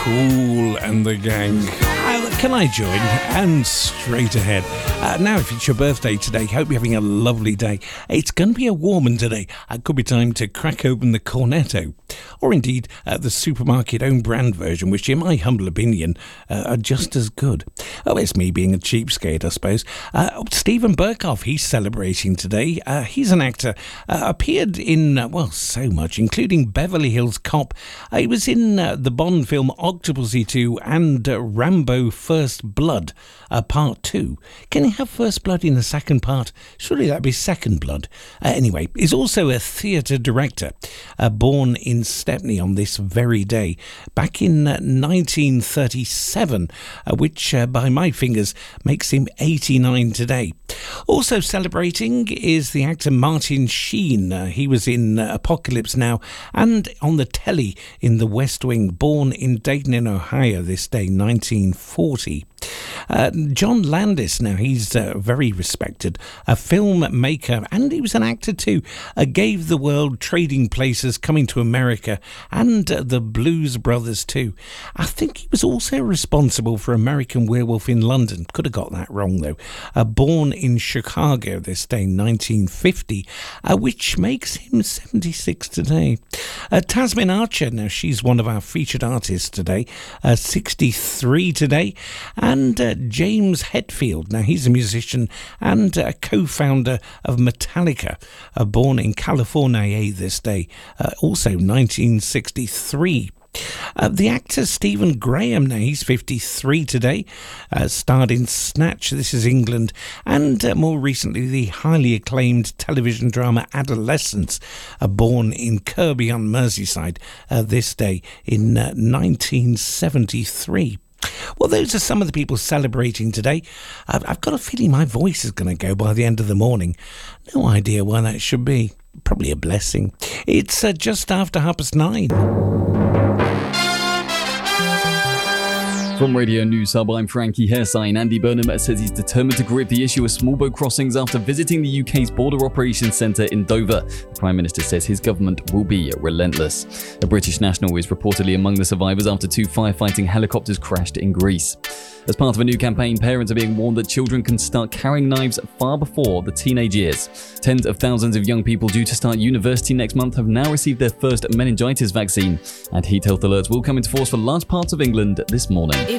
Kool and the Gang. Can I join? And straight ahead. Now, if it's your birthday today, hope you're having a lovely day. It's going to be a warm one today. It could be time to crack open the Cornetto, or indeed the supermarket own brand version, which in my humble opinion are just as good. Oh, it's me being a cheapskate, I suppose. Stephen Burkoff, he's celebrating today. He's an actor, appeared in, so much, including Beverly Hills Cop. He was in the Bond film Octopussy 2 and Rambo First Blood, Part 2. Can you have First Blood in the second part? Surely that'd be Second Blood. Anyway, he's also a theatre director, born in Stepney on this very day, back in 1937, which by my fingers makes him 89 today. Also celebrating is the actor Martin Sheen. He was in Apocalypse Now and on the telly in The West Wing, born in Dayton in Ohio this day, 1940. John Landis, now he's very respected, a filmmaker, and he was an actor too, gave the world Trading Places, Coming to America, and the Blues Brothers too. I think he was also responsible for American Werewolf in London. Could have got that wrong though. Born in Chicago this day, 1950, which makes him 76 today. Tasmin Archer, now she's one of our featured artists today, 63 today, and James Hetfield, now he's a musician and a co-founder of Metallica, born in California this day, also 1963. The actor Stephen Graham, now he's 53 today, starred in Snatch, This Is England, and more recently the highly acclaimed television drama Adolescence, born in Kirby on Merseyside this day in 1973. Well, those are some of the people celebrating today. I've got a feeling my voice is going to go by the end of the morning. No idea why that should be. Probably a blessing. It's just after 9:30. From Radio News Hub, I'm Frankie Hairsine. Andy Burnham says he's determined to grip the issue of small boat crossings after visiting the UK's Border Operations Centre in Dover. The Prime Minister says his government will be relentless. A British national is reportedly among the survivors after 2 firefighting helicopters crashed in Greece. As part of a new campaign, parents are being warned that children can start carrying knives far before the teenage years. Tens of thousands of young people due to start university next month have now received their first meningitis vaccine, and heat health alerts will come into force for large parts of England this morning.